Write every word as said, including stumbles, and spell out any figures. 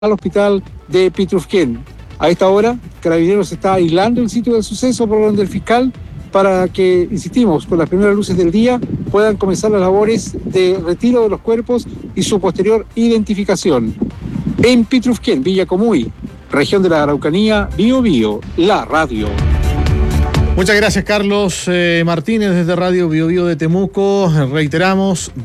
al hospital de Pitrufquén. A esta hora, Carabineros está aislando el sitio del suceso por orden del fiscal para que, insistimos, con las primeras luces del día puedan comenzar las labores de retiro de los cuerpos y su posterior identificación. En Pitrufquén, Villa Comuy, región de la Araucanía, Bío Bío, la radio. Muchas gracias, Carlos eh, Martínez, desde Radio Bío Bío de Temuco. Reiteramos,